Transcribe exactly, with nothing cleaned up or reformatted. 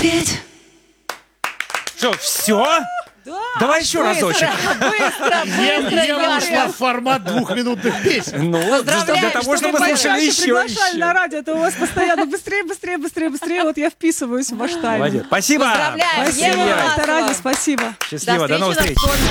петь. Что, все? Да, Давай еще разочек. Быстро, Ем, быстро, ем Яша. ушла в формат двухминутных песен. Ну, Поздравляем, для того, что чтобы вы мы слушали почаще еще, Приглашали на еще. радио, это у вас постоянно быстрее, быстрее, быстрее, быстрее. Вот я вписываюсь в ваш тайм. Молодец. Спасибо. Поздравляем, Спасибо, Ева это Власова. ради, спасибо. Счастливо, до До новых встречи встреч. на вторник.